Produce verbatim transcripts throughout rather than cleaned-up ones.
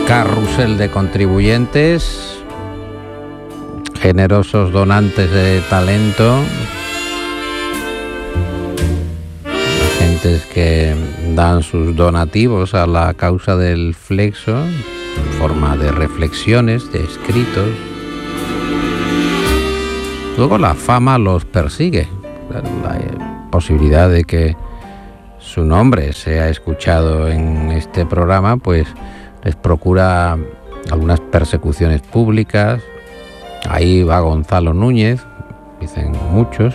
carrusel de contribuyentes, generosos donantes de talento, gentes que dan sus donativos a la causa del Flexo en forma de reflexiones, de escritos. Luego la fama los persigue. La posibilidad de que su nombre sea escuchado en este programa, pues les procura algunas persecuciones públicas. Ahí va Gonzalo Núñez, dicen muchos.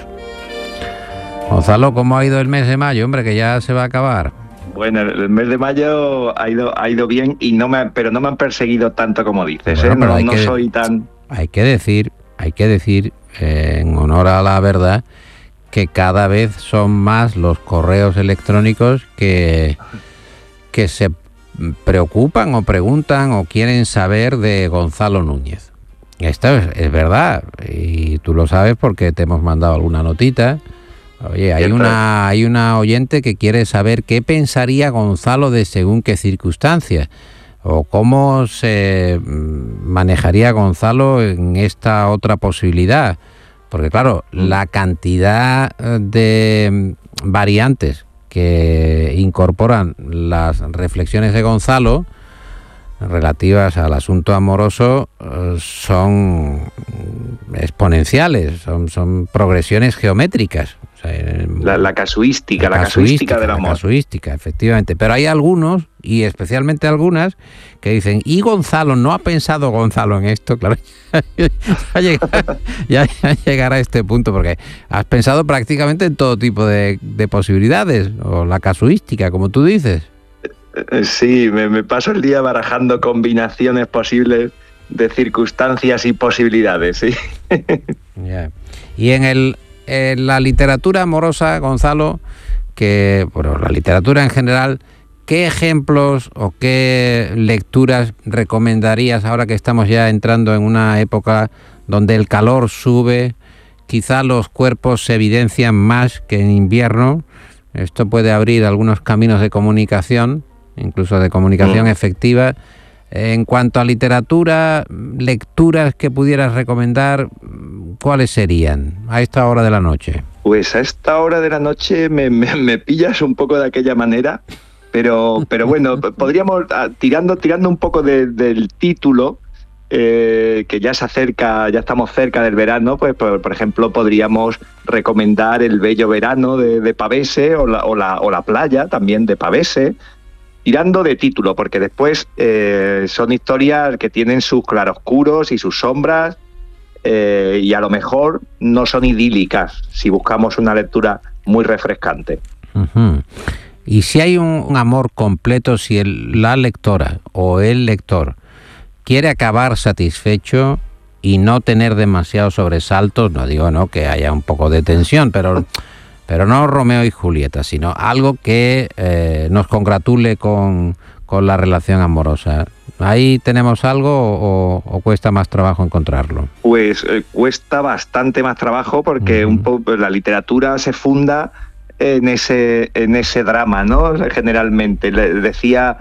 Gonzalo, ¿cómo ha ido el mes de mayo? Hombre, que ya se va a acabar. Bueno, el mes de mayo ha ido ha ido bien, y no me pero no me han perseguido tanto como dices, bueno, ¿eh? No, no que, soy tan... Hay que decir, hay que decir, eh, en honor a la verdad, que cada vez son más los correos electrónicos que, que se preocupan o preguntan o quieren saber de Gonzalo Núñez. Esto es, es verdad, y tú lo sabes porque te hemos mandado alguna notita. Oye, hay una, hay una oyente que quiere saber qué pensaría Gonzalo de según qué circunstancias, o cómo se manejaría Gonzalo en esta otra posibilidad. Porque claro, la cantidad de variantes que incorporan las reflexiones de Gonzalo relativas al asunto amoroso son exponenciales, son, son progresiones geométricas. O sea, la, la casuística, la, la casuística, casuística del amor. La casuística, efectivamente. Pero hay algunos, y especialmente algunas, que dicen, ¿y Gonzalo? ¿No ha pensado Gonzalo en esto? Claro, ya, llegar, ya, ya llegará a este punto, porque has pensado prácticamente en todo tipo de, de posibilidades, o la casuística, como tú dices. Sí, me, me paso el día barajando combinaciones posibles de circunstancias y posibilidades, sí. Yeah. Y en el en la literatura amorosa, Gonzalo, que bueno, la literatura en general, ¿qué ejemplos o qué lecturas recomendarías ahora que estamos ya entrando en una época donde el calor sube, quizá los cuerpos se evidencian más que en invierno? Esto puede abrir algunos caminos de comunicación, incluso de comunicación mm. efectiva. En cuanto a literatura, lecturas que pudieras recomendar, ¿cuáles serían a esta hora de la noche? Pues a esta hora de la noche me, me, me pillas un poco de aquella manera, pero, pero bueno, podríamos, tirando, tirando un poco de, del título, eh, que ya se acerca, ya estamos cerca del verano, pues por, por ejemplo podríamos recomendar El bello verano de, de Pavese, o la, o, la, o la playa también de Pavese, tirando de título, porque después eh, son historias que tienen sus claroscuros y sus sombras, eh, y a lo mejor no son idílicas si buscamos una lectura muy refrescante. Uh-huh. Y si hay un, un amor completo, si el, la lectora o el lector quiere acabar satisfecho y no tener demasiados sobresaltos, no digo no que haya un poco de tensión, pero... Pero no Romeo y Julieta, sino algo que eh, nos congratule con, con la relación amorosa. ¿Ahí tenemos algo o, o cuesta más trabajo encontrarlo? Pues eh, cuesta bastante más trabajo porque uh-huh. un poco la literatura se funda en ese en ese drama, ¿no? Generalmente. Le decía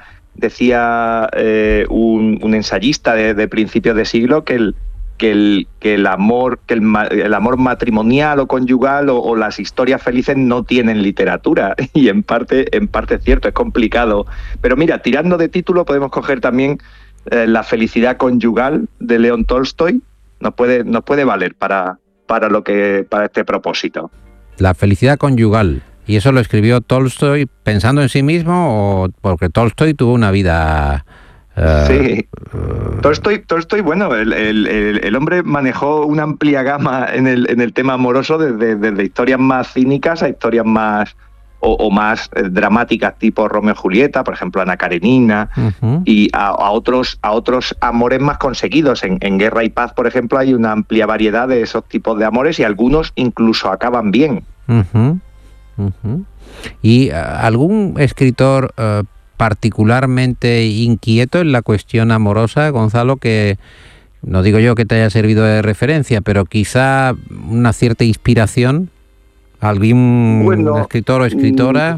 decía eh, un, un ensayista de, de principios de siglo que el que el, que el amor que el, el amor matrimonial o conyugal o, o las historias felices no tienen literatura, y en parte en parte es cierto, es complicado. Pero mira, tirando de título podemos coger también eh, La felicidad conyugal de León Tolstoy. Nos puede nos puede valer para para lo que para este propósito. La felicidad conyugal. ¿Y eso lo escribió Tolstoy pensando en sí mismo o porque Tolstoy tuvo una vida... Uh, sí, Tolstoy, Tolstoy bueno, el, el, el hombre manejó una amplia gama en el, en el tema amoroso, desde, desde historias más cínicas a historias más o, o más eh, dramáticas, tipo Romeo y Julieta, por ejemplo, Ana Karenina, uh-huh. y a, a otros a otros amores más conseguidos. En, en Guerra y Paz, por ejemplo, hay una amplia variedad de esos tipos de amores y algunos incluso acaban bien. Uh-huh. Uh-huh. ¿Y uh, algún escritor uh, particularmente inquieto en la cuestión amorosa, Gonzalo, que no digo yo que te haya servido de referencia, pero quizá una cierta inspiración? ¿Algún bueno, escritor o escritora?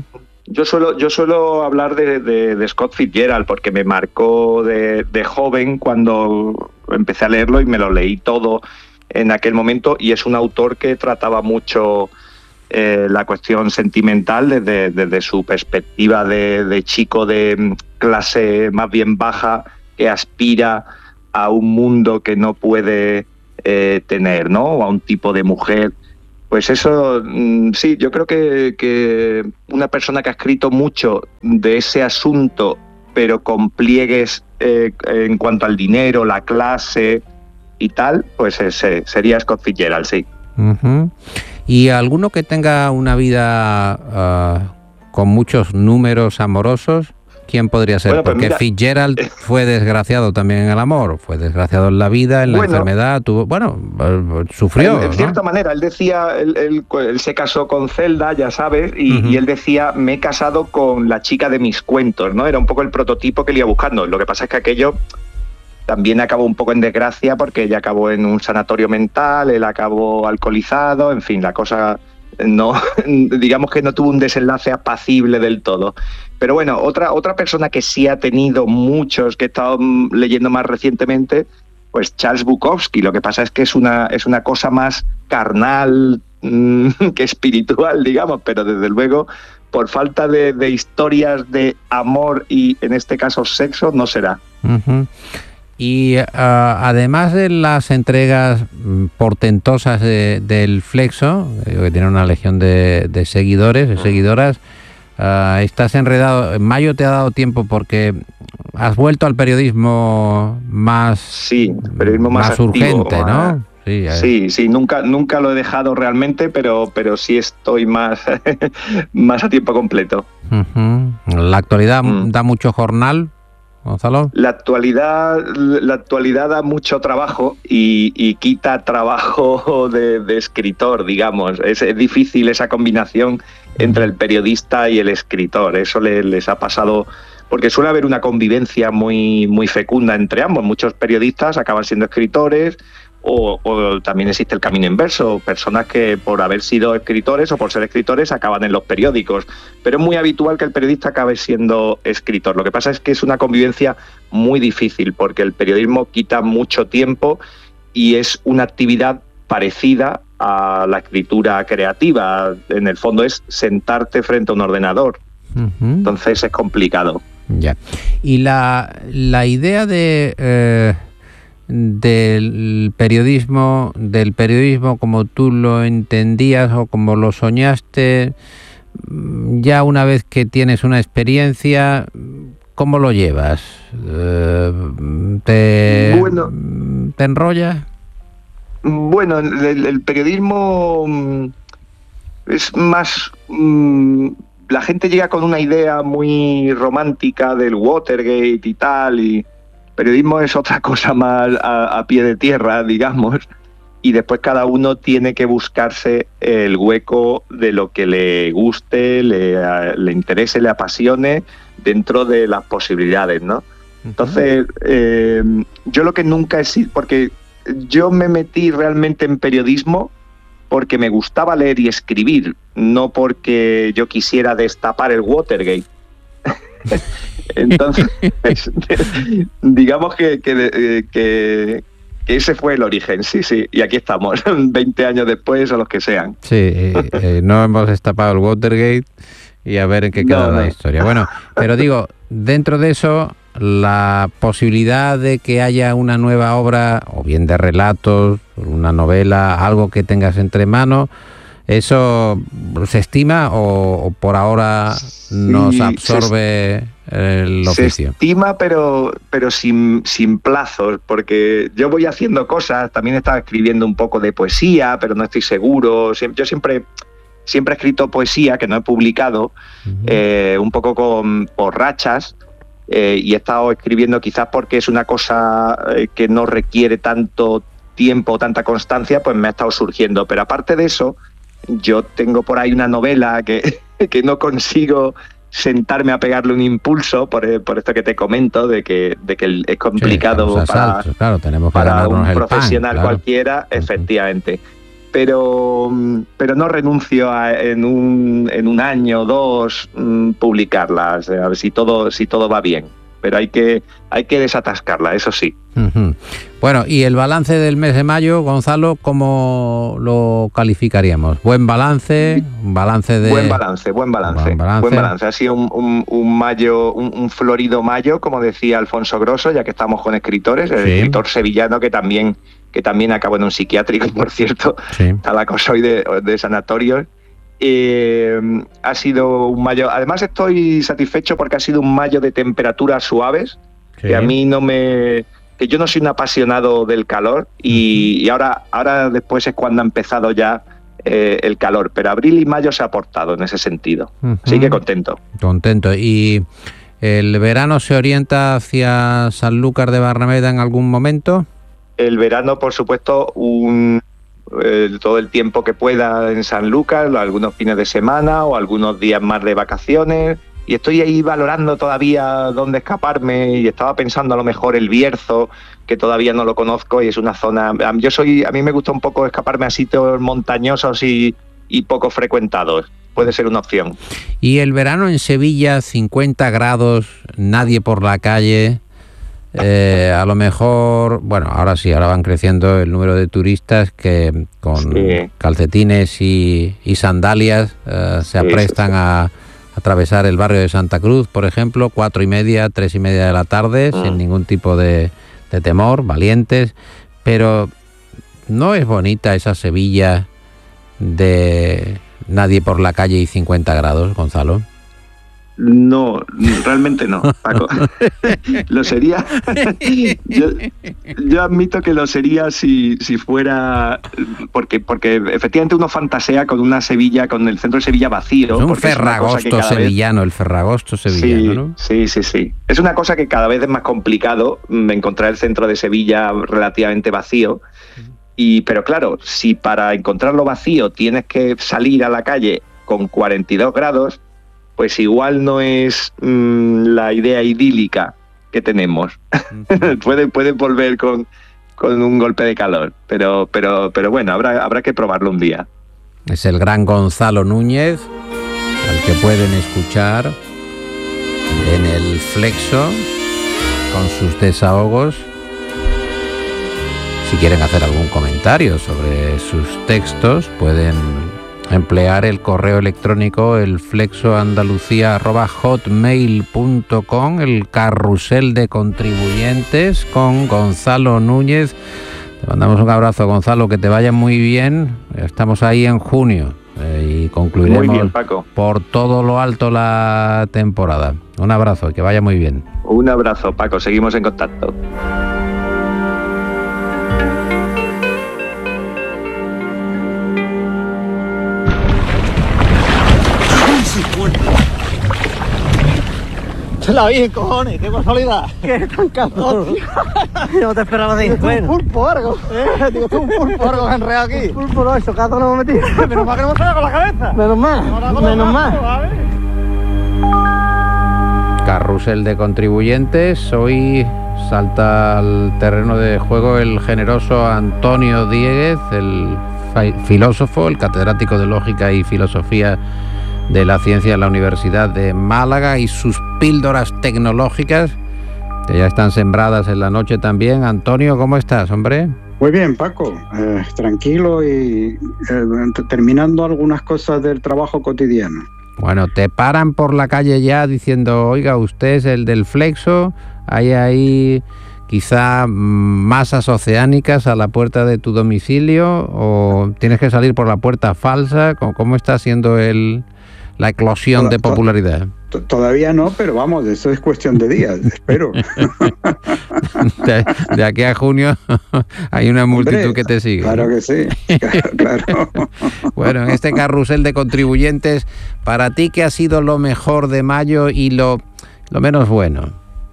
Yo suelo, yo suelo hablar de, de, de Scott Fitzgerald porque me marcó de, de joven cuando empecé a leerlo y me lo leí todo en aquel momento, y es un autor que trataba mucho eh, la cuestión sentimental desde, desde su perspectiva de, de chico de clase más bien baja que aspira a un mundo que no puede eh, tener, ¿no? O a un tipo de mujer. Pues eso, sí, yo creo que, que una persona que ha escrito mucho de ese asunto, pero con pliegues eh, en cuanto al dinero, la clase y tal, pues ese sería Scott Fitzgerald, sí. Uh-huh. ¿Y alguno que tenga una vida uh, con muchos números amorosos? ¿Quién podría ser? Bueno, pues Porque mira, Fitzgerald fue desgraciado también en el amor, fue desgraciado en la vida, en la bueno, enfermedad, tuvo, bueno, sufrió. En, en cierta ¿no? manera, él decía, él, él, él se casó con Zelda, ya sabes, y, uh-huh. y él decía, me he casado con la chica de mis cuentos, ¿no? Era un poco el prototipo que él iba buscando. Lo que pasa es que aquello también acabó un poco en desgracia porque ella acabó en un sanatorio mental, él acabó alcoholizado, en fin, la cosa no, digamos que no tuvo un desenlace apacible del todo. Pero bueno, otra, otra persona que sí ha tenido muchos, que he estado leyendo más recientemente, pues Charles Bukowski. Lo que pasa es que es una, es una cosa más carnal mmm, que espiritual, digamos, pero desde luego, por falta de, de historias de amor y, en este caso, sexo, no será. Uh-huh. Y uh, además de las entregas portentosas de, del Flexo, que tiene una legión de, de seguidores y seguidoras, uh, estás enredado. En mayo te ha dado tiempo porque has vuelto al periodismo más, sí, periodismo más, más activo, urgente, más, ¿no? Sí, sí, sí, nunca, nunca lo he dejado realmente, pero, pero sí estoy más, más a tiempo completo. Uh-huh. La actualidad mm. da mucho jornal, Gonzalo. La actualidad, la actualidad da mucho trabajo y, y quita trabajo de, de escritor, digamos. Es, es difícil esa combinación entre el periodista y el escritor. Eso les, les ha pasado, porque suele haber una convivencia muy, muy fecunda entre ambos. Muchos periodistas acaban siendo escritores. O, o también existe el camino inverso, personas que por haber sido escritores o por ser escritores acaban en los periódicos, pero es muy habitual que el periodista acabe siendo escritor. Lo que pasa es que es una convivencia muy difícil porque el periodismo quita mucho tiempo y es una actividad parecida a la escritura creativa. En el fondo es sentarte frente a un ordenador, uh-huh. Entonces es complicado. Ya. Y la, la idea de... Eh... del periodismo, del periodismo como tú lo entendías o como lo soñaste, ya una vez que tienes una experiencia, ¿cómo lo llevas? ¿Te, bueno, ¿te enrolla? Bueno, el, el periodismo es más... Mmm, la gente llega con una idea muy romántica del Watergate y tal, y periodismo es otra cosa más a, a pie de tierra, digamos, y después cada uno tiene que buscarse el hueco de lo que le guste, le, le interese, le apasione dentro de las posibilidades, ¿no? Entonces, eh, yo lo que nunca he sido, porque yo me metí realmente en periodismo porque me gustaba leer y escribir, no porque yo quisiera destapar el Watergate. Entonces, digamos que, que, que, que ese fue el origen, sí, sí, y aquí estamos, veinte años después o los que sean. Sí, eh, eh, no hemos destapado el Watergate y a ver en qué queda no, la no. historia. Bueno, pero digo, dentro de eso, la posibilidad de que haya una nueva obra, o bien de relatos, una novela, algo que tengas entre manos, ¿eso se estima o, o por ahora nos sí, absorbe se, el oficio? Se estima, pero, pero sin, sin plazos, porque yo voy haciendo cosas, también estaba escribiendo un poco de poesía, pero no estoy seguro. Yo siempre, siempre he escrito poesía, que no he publicado, uh-huh. eh, un poco con, por rachas, eh, y he estado escribiendo quizás porque es una cosa eh, que no requiere tanto tiempo, tanta constancia, pues me ha estado surgiendo. Pero aparte de eso, yo tengo por ahí una novela que, que no consigo sentarme a pegarle un impulso, por, por esto que te comento, de que, de que es complicado sí, para, asaltos, claro, tenemos que para un profesional pan, claro. cualquiera, efectivamente. pero, pero no renuncio a en un, en un año o dos mmm, publicarlas, a ver si todo, si todo va bien. Pero hay que, hay que desatascarla, eso sí. Uh-huh. Bueno, y el balance del mes de mayo, Gonzalo, ¿cómo lo calificaríamos? ¿Buen balance? ¿Un balance de...? Buen balance, buen balance. Buen balance. Buen balance. Ha sido un, un, un mayo, un, un florido mayo, como decía Alfonso Grosso, ya que estamos con escritores, el sí. escritor sevillano que también, que también acabó en un psiquiátrico, por cierto, sí. Está la cosa hoy de, de sanatorios. Eh, ha sido un mayo, además estoy satisfecho porque ha sido un mayo de temperaturas suaves, sí. que a mí no me, que yo no soy un apasionado del calor y, uh-huh. y ahora, ahora después es cuando ha empezado ya eh, el calor, pero abril y mayo se ha aportado en ese sentido, uh-huh. así que contento. Contento. ¿Y el verano se orienta hacia Sanlúcar de Barrameda en algún momento? El verano, por supuesto, un Eh, todo el tiempo que pueda en Sanlúcar, algunos fines de semana o algunos días más de vacaciones, y estoy ahí valorando todavía dónde escaparme y estaba pensando a lo mejor el Bierzo, que todavía no lo conozco y es una zona, yo soy, a mí me gusta un poco escaparme a sitios montañosos y, y poco frecuentados, puede ser una opción. Y el verano en Sevilla, cincuenta grados, nadie por la calle. Eh, a lo mejor, bueno, ahora sí, ahora van creciendo el número de turistas que con sí. calcetines y, y sandalias eh, se sí, aprestan sí, sí. a atravesar el barrio de Santa Cruz, por ejemplo, cuatro y media, tres y media de la tarde, mm. sin ningún tipo de, de temor, valientes, pero ¿no es bonita esa Sevilla de nadie por la calle y cincuenta grados, Gonzalo? No, realmente no, Paco. Lo sería. yo, yo admito que lo sería si, si fuera, porque, porque efectivamente uno fantasea con una Sevilla, con el centro de Sevilla vacío. Es un Ferragosto es sevillano, vez... el Ferragosto sevillano, sí, ¿no? Sí, sí, sí. Es una cosa que cada vez es más complicado encontrar el centro de Sevilla relativamente vacío. Y, pero claro, si para encontrarlo vacío tienes que salir a la calle con cuarenta y dos grados, pues igual no es mmm, la idea idílica que tenemos. Uh-huh. puede, puede volver con, con un golpe de calor, pero, pero, pero bueno, habrá, habrá que probarlo un día. Es el gran Gonzalo Núñez, al que pueden escuchar en el Flexo con sus desahogos. Si quieren hacer algún comentario sobre sus textos, pueden emplear el correo electrónico el flexoandalucía arroba hotmail punto com, el carrusel de contribuyentes con Gonzalo Núñez. Te mandamos un abrazo, Gonzalo, que te vaya muy bien. Estamos ahí en junio eh, y concluiremos muy bien, Paco, por todo lo alto la temporada. Un abrazo, que vaya muy bien. Un abrazo, Paco, seguimos en contacto. Se la vi, cojones, qué casualidad. Qué tan cabrón. Yo no te esperaba de esto. Un pulpo algo. Eh, digo, tú un pulpo algo que han enredado aquí. Un pulpo no, eso gato no me metí. Menos mal que no me salga con la cabeza. Menos mal, menos mal. Carrusel de contribuyentes. Hoy salta al terreno de juego el generoso Antonio Dieguez, el filósofo, el catedrático de Lógica y Filosofía de la Ciencia en la Universidad de Málaga, y sus píldoras tecnológicas que ya están sembradas en la noche también. Antonio, ¿cómo estás, hombre? Muy bien, Paco, eh, tranquilo y eh, terminando algunas cosas del trabajo cotidiano. Bueno, te paran por la calle ya diciendo, oiga, usted es el del Flexo, hay ahí quizá masas oceánicas a la puerta de tu domicilio, o tienes que salir por la puerta falsa. ¿Cómo está siendo el, la eclosión de popularidad? Todavía no, pero vamos, eso es cuestión de días, espero. De, de aquí a junio hay una multitud, hombre, que te sigue. Claro, ¿no? Que sí, claro, claro. Bueno, en este carrusel de contribuyentes, para ti, ¿qué ha sido lo mejor de mayo y lo, lo menos bueno?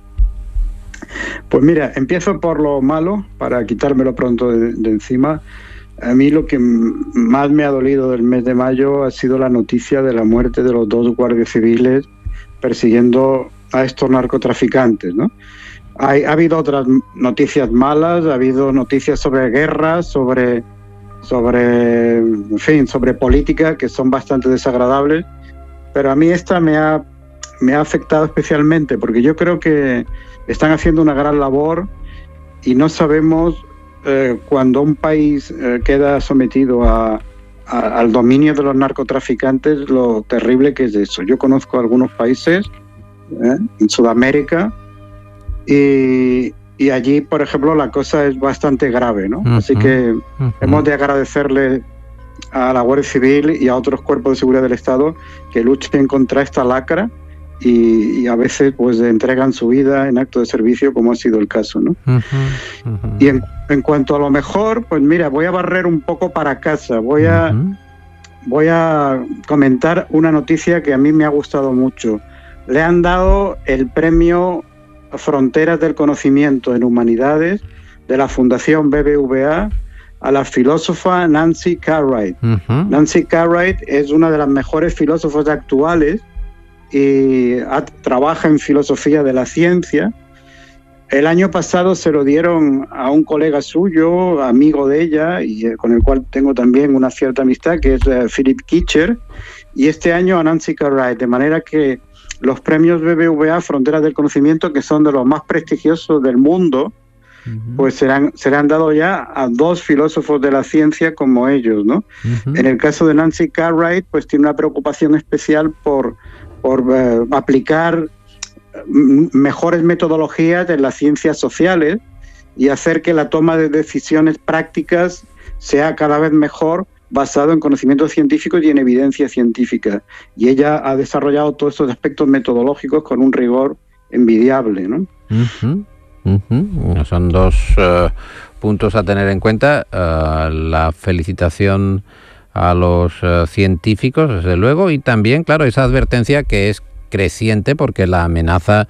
Pues mira, empiezo por lo malo, para quitármelo pronto de, de encima. A mí lo que más me ha dolido del mes de mayo ha sido la noticia de la muerte de los dos guardias civiles persiguiendo a estos narcotraficantes, ¿no? Hay, ha habido otras noticias malas, ha habido noticias sobre guerras, sobre sobre, en fin, sobre política, que son bastante desagradables, pero a mí esta me ha, me ha afectado especialmente, porque yo creo que están haciendo una gran labor y no sabemos eh, cuando un país eh, queda sometido a, a, al dominio de los narcotraficantes, lo terrible que es eso. Yo conozco algunos países eh, en Sudamérica y, y allí, por ejemplo, la cosa es bastante grave, ¿no? Uh-huh. Así que uh-huh. hemos de agradecerle a la Guardia Civil y a otros cuerpos de seguridad del Estado que luchen contra esta lacra y, y a veces pues entregan su vida en acto de servicio, como ha sido el caso, ¿no? Uh-huh. Uh-huh. Y en, en cuanto a lo mejor, pues mira, voy a barrer un poco para casa, voy a, uh-huh. voy a comentar una noticia que a mí me ha gustado mucho. Le han dado el premio Fronteras del Conocimiento en Humanidades de la Fundación B B V A a la filósofa Nancy Cartwright. Uh-huh. Nancy Cartwright es una de las mejores filósofas actuales y a, trabaja en filosofía de la ciencia. El año pasado se lo dieron a un colega suyo, amigo de ella, y eh, con el cual tengo también una cierta amistad, que es eh, Philip Kitcher, y este año a Nancy Cartwright, de manera que los premios B B V A Fronteras del Conocimiento, que son de los más prestigiosos del mundo, uh-huh. pues serán, serán dados ya a dos filósofos de la ciencia como ellos, ¿no? Uh-huh. En el caso de Nancy Cartwright, pues tiene una preocupación especial por, por uh, aplicar mejores metodologías en las ciencias sociales y hacer que la toma de decisiones prácticas sea cada vez mejor, basado en conocimientos científicos y en evidencia científica. Y ella ha desarrollado todos estos aspectos metodológicos con un rigor envidiable, ¿no? Uh-huh. Uh-huh. Son dos uh, puntos a tener en cuenta. Uh, la felicitación a los uh, científicos, desde luego, y también, claro, esa advertencia que es creciente porque la amenaza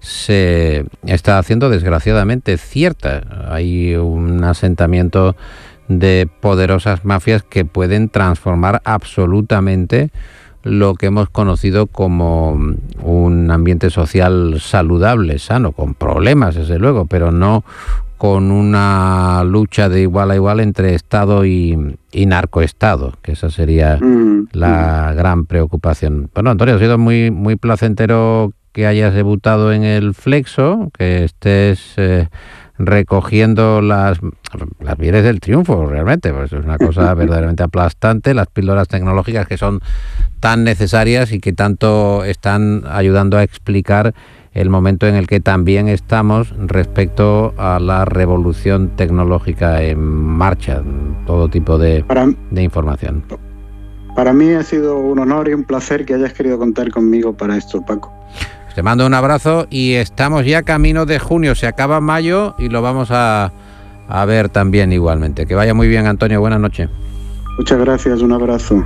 se está haciendo desgraciadamente cierta. Hay un asentamiento de poderosas mafias que pueden transformar absolutamente lo que hemos conocido como un ambiente social saludable, sano, con problemas desde luego, pero no con una lucha de igual a igual entre Estado y, y narcoestado, que esa sería mm, la mm. gran preocupación. Bueno, Antonio, ha sido muy, muy placentero que hayas debutado en el Flexo, que estés eh, recogiendo las, las mieles del triunfo, realmente, pues es una cosa verdaderamente aplastante, las píldoras tecnológicas que son tan necesarias y que tanto están ayudando a explicar el momento en el que también estamos respecto a la revolución tecnológica en marcha, todo tipo de, para, de información. Para mí ha sido un honor y un placer que hayas querido contar conmigo para esto, Paco. Te mando un abrazo y estamos ya camino de junio, se acaba mayo y lo vamos a, a ver también igualmente. Que vaya muy bien, Antonio, buenas noches. Muchas gracias, un abrazo.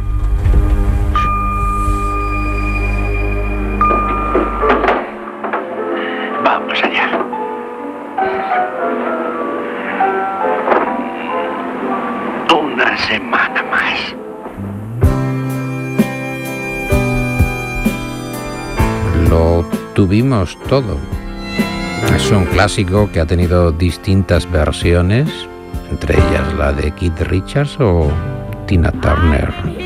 Vamos allá. Una semana más. Lo tuvimos todo. Es un clásico que ha tenido distintas versiones, entre ellas la de Keith Richards o Tina Turner.